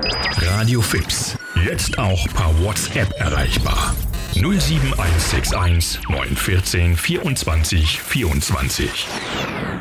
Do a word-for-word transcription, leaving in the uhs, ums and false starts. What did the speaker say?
Radio Fips, jetzt auch per WhatsApp erreichbar. null sieben eins sechs eins neun eins vier vierundzwanzig vierundzwanzig.